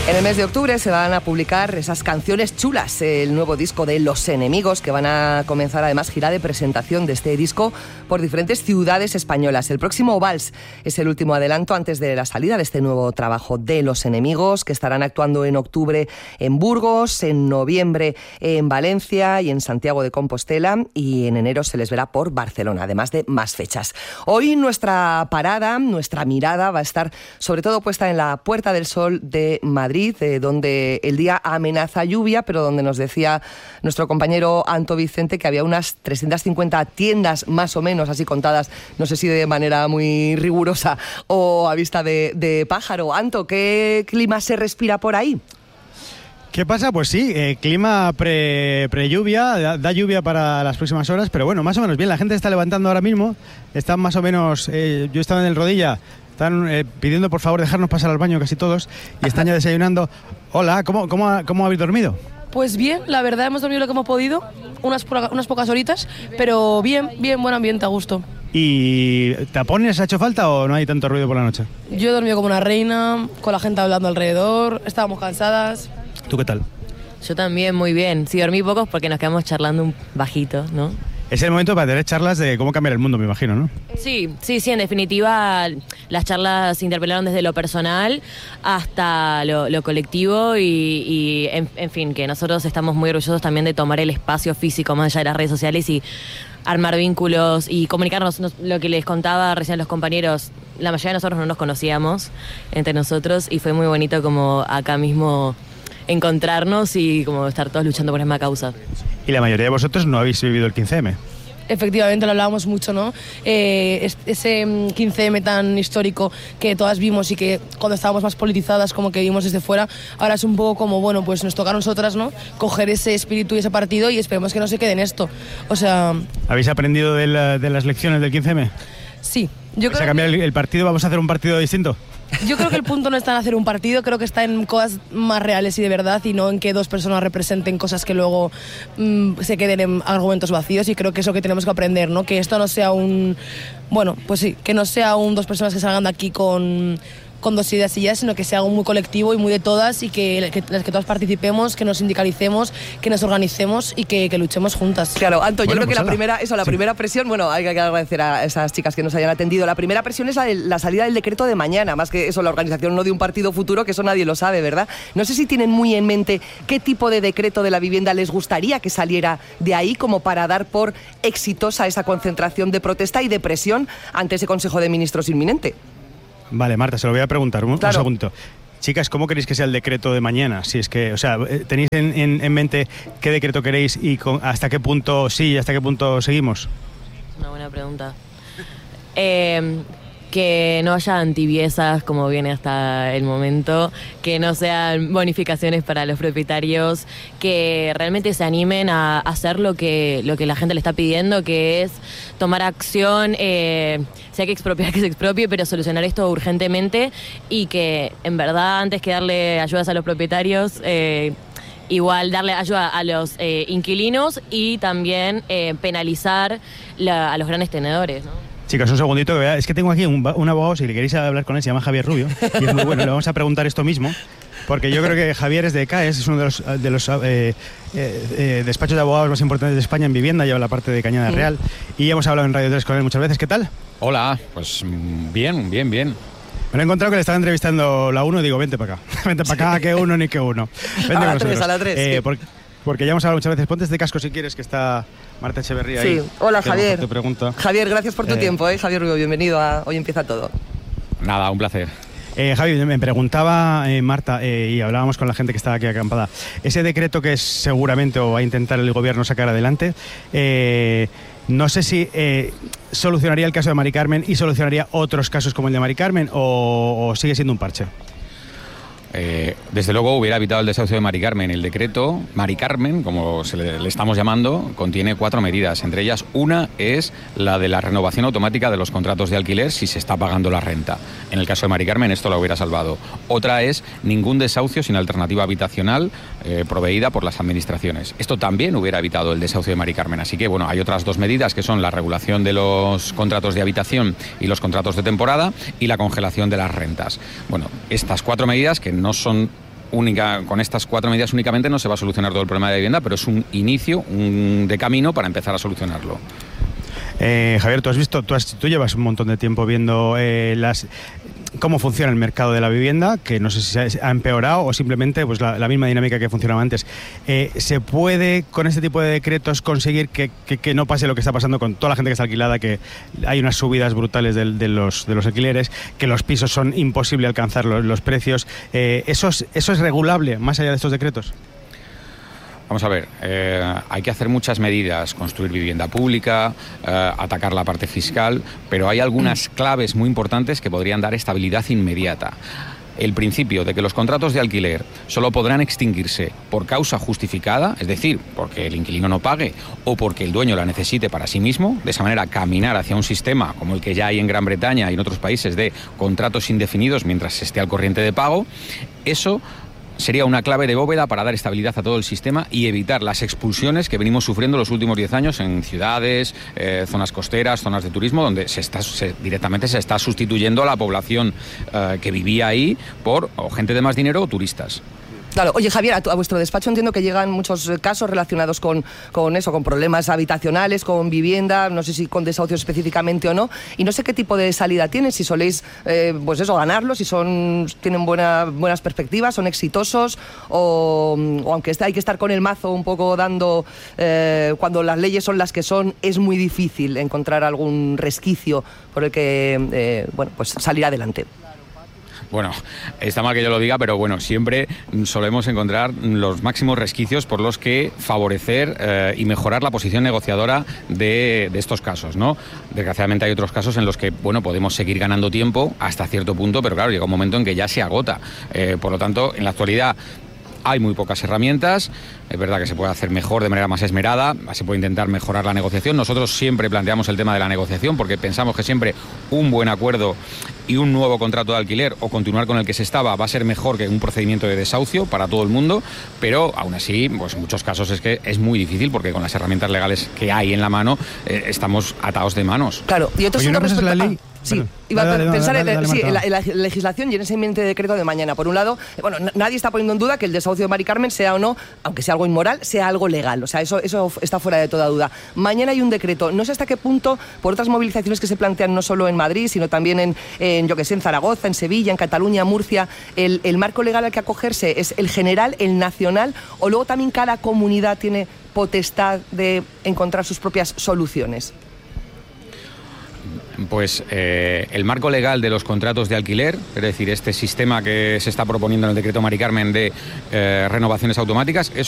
En el mes de octubre se van a publicar esas canciones chulas, el nuevo disco de Los Enemigos, que van a comenzar además gira de presentación de este disco por diferentes ciudades españolas. El próximo Vals es el último adelanto antes de la salida de este nuevo trabajo de Los Enemigos, que estarán actuando en octubre en Burgos, en noviembre en Valencia y en Santiago de Compostela, y en enero se les verá por Barcelona, además de más fechas. Hoy nuestra parada, nuestra mirada va a estar sobre todo puesta en la Puerta del Sol de Madrid, donde el día amenaza lluvia, pero donde nos decía nuestro compañero Anto Vicente que había unas 350 tiendas más o menos, así contadas, no sé si de manera muy rigurosa o a vista de pájaro. Anto, ¿qué clima se respira por ahí? ¿Qué pasa? Pues sí, clima pre-lluvia, da lluvia para las próximas horas, pero bueno, más o menos bien. La gente está levantando ahora mismo, están más o menos, yo estaba en el Rodilla, están pidiendo por favor dejarnos pasar al baño casi todos y están ya desayunando. Hola, ¿cómo habéis dormido? Pues bien, la verdad hemos dormido lo que hemos podido, unas pocas horitas, pero bien, buen ambiente, a gusto. ¿Y tapones ha hecho falta o no hay tanto ruido por la noche? Yo he dormido como una reina, con la gente hablando alrededor, estábamos cansadas. ¿Tú qué tal? Yo también, muy bien. Sí, dormí pocos porque nos quedamos charlando un bajito, ¿no? Es el momento para tener charlas de cómo cambiar el mundo, me imagino, ¿no? Sí, en definitiva las charlas se interpelaron desde lo personal hasta lo colectivo y en fin, que nosotros estamos muy orgullosos también de tomar el espacio físico más allá de las redes sociales y armar vínculos y comunicarnos. Lo que les contaba recién los compañeros, la mayoría de nosotros no nos conocíamos entre nosotros y fue muy bonito como acá mismo encontrarnos y como estar todos luchando por la misma causa. Y la mayoría de vosotros no habéis vivido el 15M. Efectivamente, lo hablábamos mucho, ¿no? Ese 15M tan histórico que todas vimos y que cuando estábamos más politizadas como que vimos desde fuera, ahora es un poco como, bueno, pues nos toca a nosotras, ¿no? Coger ese espíritu y ese partido y esperemos que no se quede en esto. O sea... ¿Habéis aprendido de las lecciones del 15M? Sí. Yo creo cambiar el partido, ¿vamos a hacer un partido distinto? Yo creo que el punto no está en hacer un partido, creo que está en cosas más reales y de verdad y no en que dos personas representen cosas que luego se queden en argumentos vacíos, y creo que es lo que tenemos que aprender, ¿no? Que esto no sea que no sea dos personas que salgan de aquí con dos ideas y ya, sino que sea algo muy colectivo y muy de todas y que todas participemos, que nos sindicalicemos, que nos organicemos y que luchemos juntas. Claro, Anto, yo creo que la primera presión, hay que agradecer a esas chicas que nos hayan atendido. La primera presión es la salida del decreto de mañana, más que eso, la organización no de un partido futuro, que eso nadie lo sabe, ¿verdad? No sé si tienen muy en mente qué tipo de decreto de la vivienda les gustaría que saliera de ahí como para dar por exitosa esa concentración de protesta y de presión ante ese Consejo de Ministros inminente. Vale, Marta, se lo voy a preguntar un segundito. Chicas, ¿cómo queréis que sea el decreto de mañana? Si es que, ¿tenéis en mente qué decreto queréis y hasta qué punto sí y hasta qué punto seguimos? Una buena pregunta. Que no haya tibiezas como viene hasta el momento, que no sean bonificaciones para los propietarios, que realmente se animen a hacer lo que la gente le está pidiendo, que es tomar acción, si hay que expropiar, que se expropie, pero solucionar esto urgentemente y que en verdad antes que darle ayudas a los propietarios, igual darle ayuda a los inquilinos y también penalizar a los grandes tenedores, ¿no? Chicas, un segundito, es que tengo aquí un abogado, si le queréis hablar con él, se llama Javier Rubio, y es muy bueno, le vamos a preguntar esto mismo, porque yo creo que Javier es de CAES, es uno de los despachos de abogados más importantes de España en vivienda, lleva la parte de Cañada Real, y hemos hablado en Radio 3 con él muchas veces. ¿Qué tal? Hola, pues bien. Me lo he encontrado que le estaba entrevistando la 1 y digo, vente para acá, que uno ni que uno. Vente con nosotros. A la 3, sí. Porque ya hemos hablado muchas veces. Ponte este casco si quieres, que está Marta Echeverría ahí. Sí, hola Javier. Te pregunta. Javier, gracias por tu tiempo, Javier Rubio, bienvenido a Hoy Empieza Todo. Nada, un placer. Javi, me preguntaba Marta, y hablábamos con la gente que estaba aquí acampada, ese decreto que seguramente va a intentar el gobierno sacar adelante, no sé si solucionaría el caso de Mari Carmen y solucionaría otros casos como el de Mari Carmen o sigue siendo un parche. Desde luego hubiera evitado el desahucio de Mari Carmen. El decreto Mari Carmen, como le estamos llamando, contiene 4 medidas. Entre ellas, una es la de la renovación automática de los contratos de alquiler si se está pagando la renta. En el caso de Mari Carmen esto lo hubiera salvado. Otra es ningún desahucio sin alternativa habitacional proveída por las administraciones. Esto también hubiera evitado el desahucio de Mari Carmen. Así que, bueno, hay otras 2 medidas que son la regulación de los contratos de habitación y los contratos de temporada y la congelación de las rentas. Bueno, estas 4 medidas que no son con estas 4 medidas únicamente no se va a solucionar todo el problema de vivienda, pero es un inicio de camino para empezar a solucionarlo. Javier, tú llevas un montón de tiempo viendo cómo funciona el mercado de la vivienda, que no sé si ha empeorado o simplemente pues la misma dinámica que funcionaba antes. ¿Se puede con este tipo de decretos conseguir que no pase lo que está pasando con toda la gente que está alquilada, que hay unas subidas brutales de los alquileres, que los pisos son imposible alcanzar los precios? ¿Eso es regulable más allá de estos decretos? Vamos a ver, hay que hacer muchas medidas, construir vivienda pública, atacar la parte fiscal, pero hay algunas claves muy importantes que podrían dar estabilidad inmediata. El principio de que los contratos de alquiler solo podrán extinguirse por causa justificada, es decir, porque el inquilino no pague o porque el dueño la necesite para sí mismo, de esa manera caminar hacia un sistema como el que ya hay en Gran Bretaña y en otros países de contratos indefinidos mientras se esté al corriente de pago, eso sería una clave de bóveda para dar estabilidad a todo el sistema y evitar las expulsiones que venimos sufriendo los últimos 10 años en ciudades, zonas costeras, zonas de turismo, donde directamente se está sustituyendo a la población que vivía ahí por o gente de más dinero o turistas. Claro. Oye, Javier, a vuestro despacho entiendo que llegan muchos casos relacionados con problemas habitacionales, con vivienda, no sé si con desahucios específicamente o no, y no sé qué tipo de salida tienen, si soléis, ganarlos, si tienen buenas perspectivas, son exitosos, o aunque hay que estar con el mazo un poco dando, cuando las leyes son las que son, es muy difícil encontrar algún resquicio por el que, salir adelante. Bueno, está mal que yo lo diga, pero bueno, siempre solemos encontrar los máximos resquicios por los que favorecer y mejorar la posición negociadora de estos casos, ¿no? Desgraciadamente hay otros casos en los que, podemos seguir ganando tiempo hasta cierto punto, pero claro, llega un momento en que ya se agota. Por lo tanto, en la actualidad hay muy pocas herramientas. Es verdad que se puede hacer mejor de manera más esmerada, se puede intentar mejorar la negociación. Nosotros siempre planteamos el tema de la negociación porque pensamos que siempre un buen acuerdo y un nuevo contrato de alquiler o continuar con el que se estaba va a ser mejor que un procedimiento de desahucio para todo el mundo, pero aún así, en muchos casos es que es muy difícil porque con las herramientas legales que hay en la mano estamos atados de manos. Claro, y otro asunto respecto a la ley. Sí, iba a pensar en la legislación y en ese inminente decreto de mañana. Por un lado, nadie está poniendo en duda que el desahucio de Mari Carmen sea o no, aunque sea algo inmoral, sea algo legal. O sea, eso está fuera de toda duda. Mañana hay un decreto. No sé hasta qué punto, por otras movilizaciones que se plantean no solo en Madrid, sino también en Zaragoza, en Sevilla, en Cataluña, Murcia, el marco legal al que acogerse es el general, el nacional, o luego también cada comunidad tiene potestad de encontrar sus propias soluciones. Pues el marco legal de los contratos de alquiler, es decir, este sistema que se está proponiendo en el decreto Mari Carmen de renovaciones automáticas, es